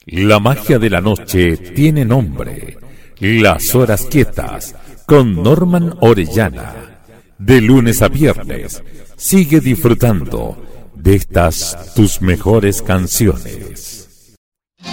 La magia de la noche tiene nombre. Las horas quietas con Norman Orellana. De lunes a viernes, sigue disfrutando de estas tus mejores canciones.